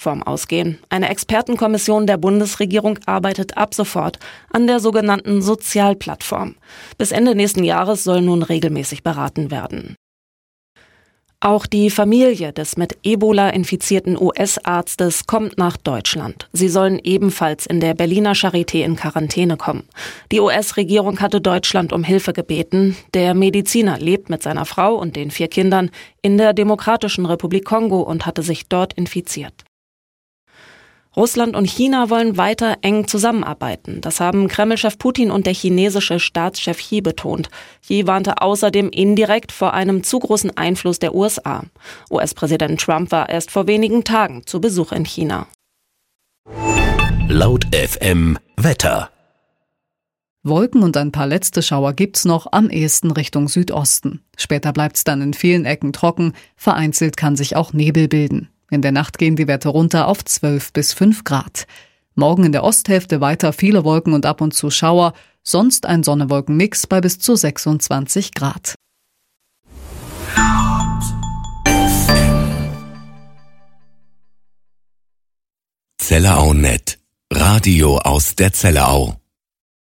Plattform ausgehen. Eine Expertenkommission der Bundesregierung arbeitet ab sofort an der sogenannten Sozialplattform. Bis Ende nächsten Jahres soll nun regelmäßig beraten werden. Auch die Familie des mit Ebola infizierten US-Arztes kommt nach Deutschland. Sie sollen ebenfalls in der Berliner Charité in Quarantäne kommen. Die US-Regierung hatte Deutschland um Hilfe gebeten. Der Mediziner lebt mit seiner Frau und den 4 Kindern in der Demokratischen Republik Kongo und hatte sich dort infiziert. Russland und China wollen weiter eng zusammenarbeiten. Das haben Kreml-Chef Putin und der chinesische Staatschef Xi betont. Xi warnte außerdem indirekt vor einem zu großen Einfluss der USA. US-Präsident Trump war erst vor wenigen Tagen zu Besuch in China. Laut FM Wetter. Wolken und ein paar letzte Schauer gibt's noch, am ehesten Richtung Südosten. Später bleibt's dann in vielen Ecken trocken, vereinzelt kann sich auch Nebel bilden. In der Nacht gehen die Werte runter auf 12 bis 5 Grad. Morgen in der Osthälfte weiter viele Wolken und ab und zu Schauer, sonst ein Sonne-Wolken-Mix bei bis zu 26 Grad. Zellerau.net. Radio aus der Zellerau.